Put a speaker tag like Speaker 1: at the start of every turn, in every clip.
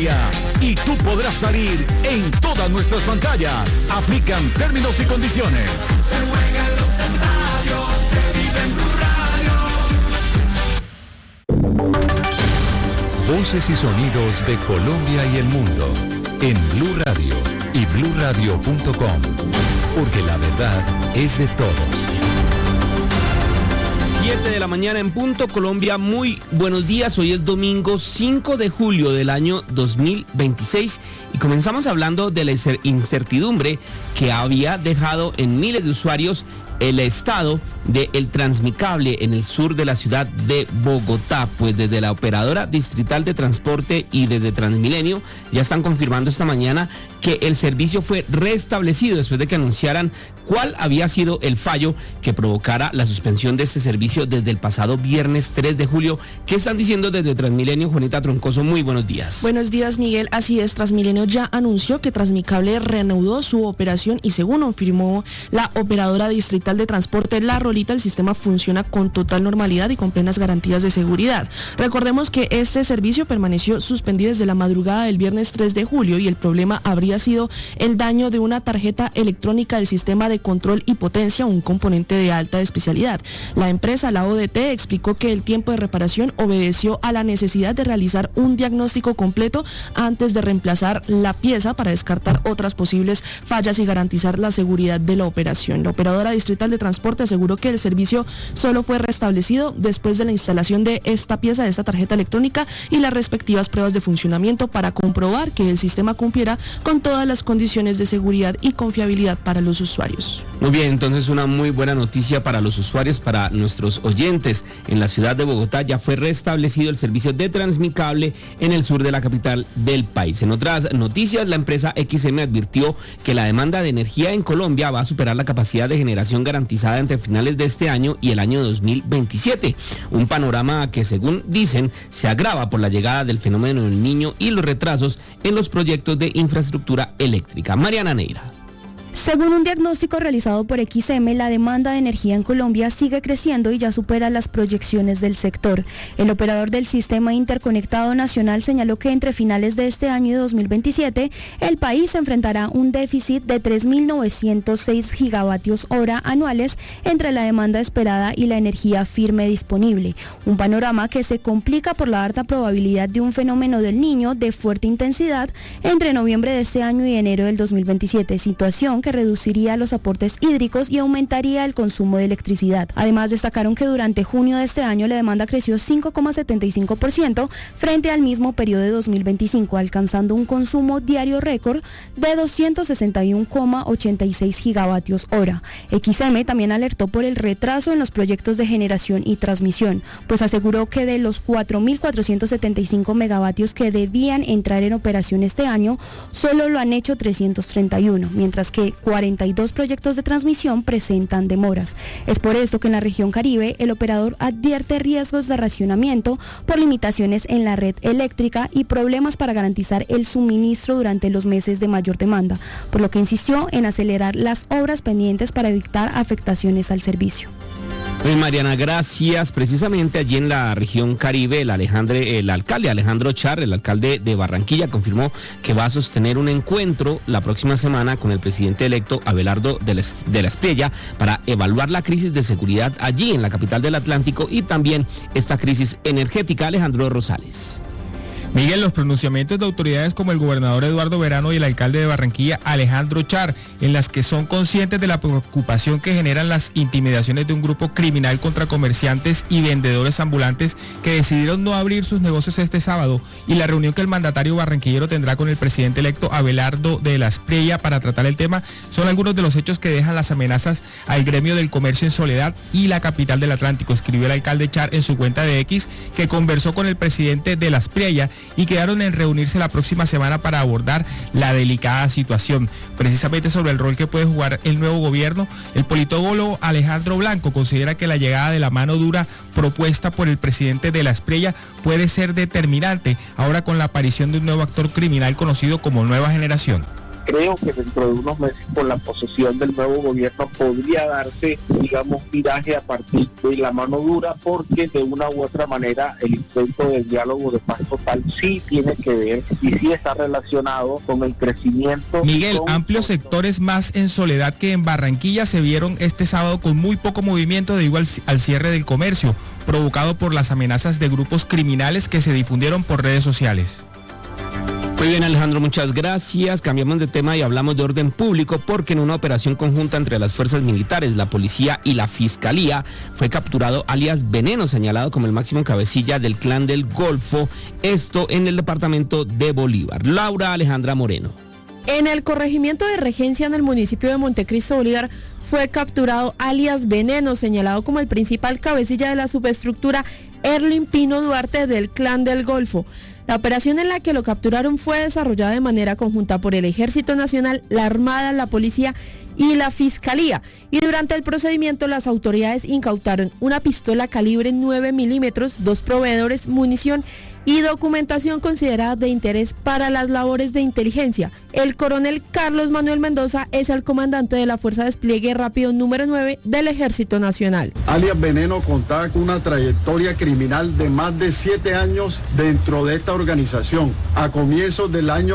Speaker 1: Colombia y tú podrás salir en todas nuestras pantallas. Aplican términos y condiciones.
Speaker 2: Se juega en los estadios, se vive en Blue Radio.
Speaker 3: Voces y sonidos de Colombia y el mundo en Blue Radio y bluradio.com, porque la verdad es de todos.
Speaker 4: 7 de la mañana en punto, Colombia, muy buenos días. Hoy es domingo 5 de julio del año 2026 y comenzamos hablando de la incertidumbre que había dejado en miles de usuarios el estado del Transmicable en el sur de la ciudad de Bogotá. Pues desde la operadora distrital de transporte y desde Transmilenio ya están confirmando esta mañana que el servicio fue restablecido después de que anunciaran cuál había sido el fallo que provocara la suspensión de este servicio desde el pasado viernes 3 de julio. ¿Qué están diciendo desde Transmilenio? Juanita Troncoso, muy buenos días.
Speaker 5: Buenos días, Miguel. Así es, Transmilenio ya anunció que Transmicable reanudó su operación y según confirmó la operadora distrital de transporte La Rolita, el sistema funciona con total normalidad y con plenas garantías de seguridad. Recordemos que este servicio permaneció suspendido desde la madrugada del viernes 3 de julio y el problema habría sido el daño de una tarjeta electrónica del sistema de control y potencia, un componente de alta especialidad. La empresa, la ODT, explicó que el tiempo de reparación obedeció a la necesidad de realizar un diagnóstico completo antes de reemplazar la pieza para descartar otras posibles fallas y garantizar la seguridad de la operación. La operadora distrital de transporte aseguró que el servicio solo fue restablecido después de la instalación de esta pieza, de esta tarjeta electrónica y las respectivas pruebas de funcionamiento para comprobar que el sistema cumpliera con todas las condiciones de seguridad y confiabilidad para los usuarios.
Speaker 4: Muy bien, entonces una muy buena noticia para los usuarios, para nuestros oyentes. En la ciudad de Bogotá ya fue restablecido el servicio de Transmicable en el sur de la capital del país. En otras noticias, la empresa XM advirtió que la demanda de energía en Colombia va a superar la capacidad de generación garantizada entre finales de este año y el año 2027. Un panorama que, según dicen, se agrava por la llegada del fenómeno del Niño y los retrasos en los proyectos de infraestructura eléctrica. Mariana Neira.
Speaker 6: Según un diagnóstico realizado por XM, la demanda de energía en Colombia sigue creciendo y ya supera las proyecciones del sector. El operador del Sistema Interconectado Nacional señaló que entre finales de este año y 2027, el país enfrentará un déficit de 3.906 gigavatios hora anuales entre la demanda esperada y la energía firme disponible. Un panorama que se complica por la alta probabilidad de un fenómeno del Niño de fuerte intensidad entre noviembre de este año y enero del 2027, situación que reduciría los aportes hídricos y aumentaría el consumo de electricidad. Además, destacaron que durante junio de este año la demanda creció 5,75% frente al mismo periodo de 2025, alcanzando un consumo diario récord de 261,86 gigavatios hora. XM también alertó por el retraso en los proyectos de generación y transmisión, pues aseguró que de los 4.475 megavatios que debían entrar en operación este año, solo lo han hecho 331, mientras que 42 proyectos de transmisión presentan demoras. Es por esto que en la región Caribe el operador advierte riesgos de racionamiento por limitaciones en la red eléctrica y problemas para garantizar el suministro durante los meses de mayor demanda, por lo que insistió en acelerar las obras pendientes para evitar afectaciones al servicio.
Speaker 4: Pues Mariana, gracias. Precisamente allí en la región Caribe, el alcalde Alejandro Char, el alcalde de Barranquilla, confirmó que va a sostener un encuentro la próxima semana con el presidente electo Abelardo de la Espriella para evaluar la crisis de seguridad allí en la capital del Atlántico y también esta crisis energética. Alejandro Rosales.
Speaker 7: Miguel, los pronunciamientos de autoridades como el gobernador Eduardo Verano y el alcalde de Barranquilla, Alejandro Char, en las que son conscientes de la preocupación que generan las intimidaciones de un grupo criminal contra comerciantes y vendedores ambulantes que decidieron no abrir sus negocios este sábado, y la reunión que el mandatario barranquillero tendrá con el presidente electo Abelardo de la Espriella para tratar el tema, son algunos de los hechos que dejan las amenazas al gremio del comercio en Soledad y la capital del Atlántico, escribió el alcalde Char en su cuenta de X, que conversó con el presidente de la Espriella y quedaron en reunirse la próxima semana para abordar la delicada situación. Precisamente sobre el rol que puede jugar el nuevo gobierno, el politólogo Alejandro Blanco considera que la llegada de la mano dura propuesta por el presidente de la Espriella puede ser determinante ahora con la aparición de un nuevo actor criminal conocido como Nueva Generación.
Speaker 8: creo que dentro de unos meses, con la posesión del nuevo gobierno, podría darse, digamos, viraje a partir de la mano dura, porque de una u otra manera el intento de diálogo de paz total sí tiene que ver y sí está relacionado con el crecimiento.
Speaker 7: Miguel, amplios sectores más en Soledad que en Barranquilla se vieron este sábado con muy poco movimiento debido al cierre del comercio, provocado por las amenazas de grupos criminales que se difundieron por redes sociales.
Speaker 4: Muy bien, Alejandro, muchas gracias. Cambiamos de tema y hablamos de orden público, porque en una operación conjunta entre las fuerzas militares, la policía y la fiscalía fue capturado alias Veneno, señalado como el máximo cabecilla del Clan del Golfo, esto en el departamento de Bolívar. Laura Alejandra Moreno.
Speaker 9: En el corregimiento de Regencia, en el municipio de Montecristo, Bolívar, fue capturado alias Veneno, señalado como el principal cabecilla de la subestructura Erlin Pino Duarte del Clan del Golfo. La operación en la que lo capturaron fue desarrollada de manera conjunta por el Ejército Nacional, la Armada, la Policía y la Fiscalía. Y durante el procedimiento las autoridades incautaron una pistola calibre 9 milímetros, 2 proveedores, munición y documentación considerada de interés para las labores de inteligencia. El coronel Carlos Manuel Mendoza es el comandante de la Fuerza de Despliegue Rápido número 9 del Ejército Nacional.
Speaker 10: Alias Veneno contaba con una trayectoria criminal de más de 7 años dentro de esta organización. A comienzos del año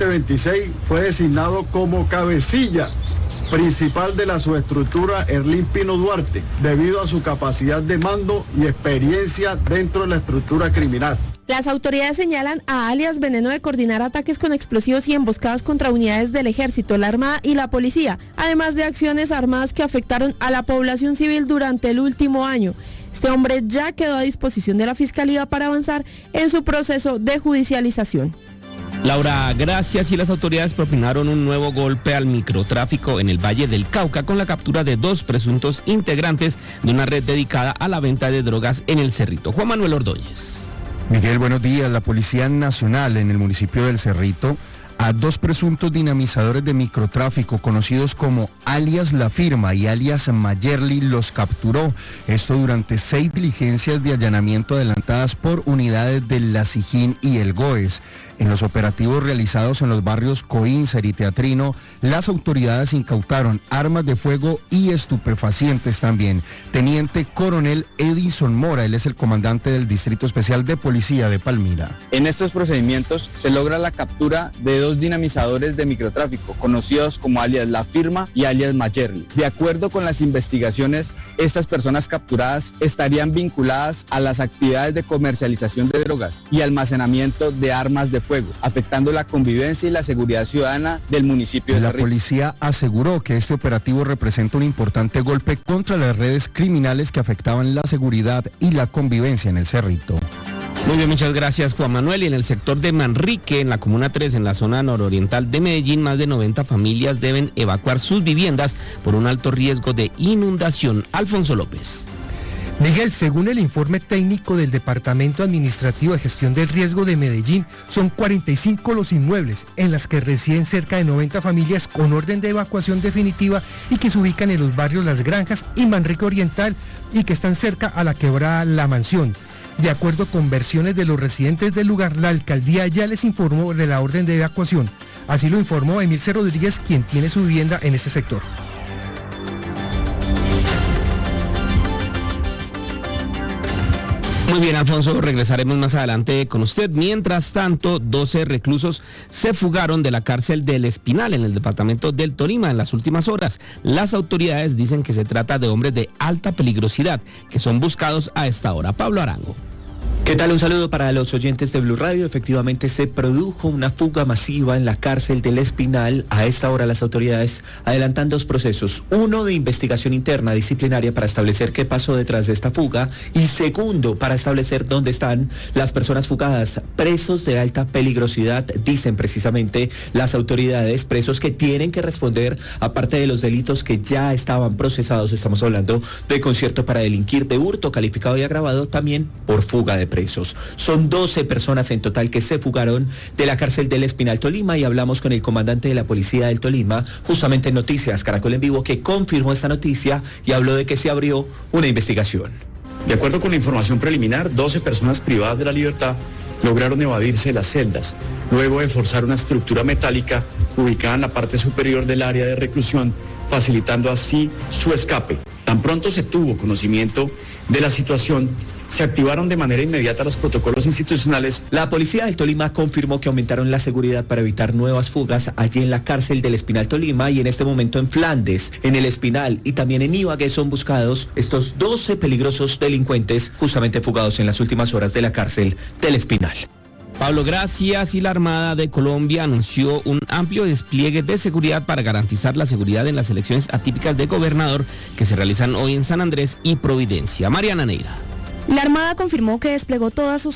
Speaker 10: 2026 fue designado como cabecilla principal de la subestructura Erlin Pino Duarte, debido a su capacidad de mando y experiencia dentro de la estructura criminal.
Speaker 9: Las autoridades señalan a alias Veneno de coordinar ataques con explosivos y emboscadas contra unidades del Ejército, la Armada y la Policía, además de acciones armadas que afectaron a la población civil durante el último año. Este hombre ya quedó a disposición de la Fiscalía para avanzar en su proceso de judicialización.
Speaker 4: Laura, gracias. Y las autoridades propinaron un nuevo golpe al microtráfico en el Valle del Cauca con la captura de 2 presuntos integrantes de una red dedicada a la venta de drogas en el Cerrito. Juan Manuel Ordóñez.
Speaker 11: Miguel, buenos días. La Policía Nacional en el municipio del Cerrito a 2 presuntos dinamizadores de microtráfico conocidos como alias La Firma y alias Mayerly los capturó. Esto durante 6 diligencias de allanamiento adelantadas por unidades del La Sijín y el GOES. En los operativos realizados en los barrios Coíncer y Teatrino, las autoridades incautaron armas de fuego y estupefacientes también. Teniente Coronel Edison Mora, él es el comandante del Distrito Especial de Policía de Palmira.
Speaker 12: En estos procedimientos se logra la captura de 2 dinamizadores de microtráfico, conocidos como alias La Firma y alias Mayerly. De acuerdo con las investigaciones, estas personas capturadas estarían vinculadas a las actividades de comercialización de drogas y almacenamiento de armas de fuego, afectando la convivencia y la seguridad ciudadana del municipio de Cerrito.
Speaker 11: La policía aseguró que este operativo representa un importante golpe contra las redes criminales que afectaban la seguridad y la convivencia en el Cerrito.
Speaker 4: Muy bien, muchas gracias, Juan Manuel. Y en el sector de Manrique, en la Comuna 3, en la zona nororiental de Medellín, más de 90 familias deben evacuar sus viviendas por un alto riesgo de inundación. Alfonso López.
Speaker 13: Miguel, según el informe técnico del Departamento Administrativo de Gestión del Riesgo de Medellín, son 45 los inmuebles en las que residen cerca de 90 familias con orden de evacuación definitiva y que se ubican en los barrios Las Granjas y Manrique Oriental y que están cerca a la quebrada La Mansión. De acuerdo con versiones de los residentes del lugar, la alcaldía ya les informó de la orden de evacuación. Así lo informó Emilce Rodríguez, quien tiene su vivienda en este sector.
Speaker 4: Muy bien, Alfonso, regresaremos más adelante con usted. Mientras tanto, 12 reclusos se fugaron de la cárcel del Espinal en el departamento del Tolima en las últimas horas. Las autoridades dicen que se trata de hombres de alta peligrosidad que son buscados a esta hora. Pablo Arango.
Speaker 14: ¿Qué tal? Un saludo para los oyentes de Blue Radio. Efectivamente se produjo una fuga masiva en la cárcel del Espinal. A esta hora las autoridades adelantan 2 procesos. Uno de investigación interna disciplinaria para establecer qué pasó detrás de esta fuga y segundo para establecer dónde están las personas fugadas. Presos de alta peligrosidad, dicen precisamente las autoridades, presos que tienen que responder aparte de los delitos que ya estaban procesados. Estamos hablando de concierto para delinquir, de hurto calificado y agravado, también por fuga de presos. Son 12 personas en total que se fugaron de la cárcel del Espinal Tolima y hablamos con el comandante de la policía del Tolima, justamente en Noticias Caracol en Vivo, que confirmó esta noticia y habló de que se abrió una investigación.
Speaker 15: De acuerdo con la información preliminar, 12 personas privadas de la libertad lograron evadirse de las celdas, luego de forzar una estructura metálica ubicada en la parte superior del área de reclusión, facilitando así su escape. Tan pronto se tuvo conocimiento de la situación, se activaron de manera inmediata los protocolos institucionales.
Speaker 14: La policía del Tolima confirmó que aumentaron la seguridad para evitar nuevas fugas allí en la cárcel del Espinal Tolima y en este momento en Flandes, en el Espinal y también en Ibagué son buscados estos 12 peligrosos delincuentes justamente fugados en las últimas horas de la cárcel del Espinal.
Speaker 4: Pablo, gracias. Y la Armada de Colombia anunció un amplio despliegue de seguridad para garantizar la seguridad en las elecciones atípicas de gobernador que se realizan hoy en San Andrés y Providencia. Mariana Neira.
Speaker 6: La Armada confirmó que desplegó todas sus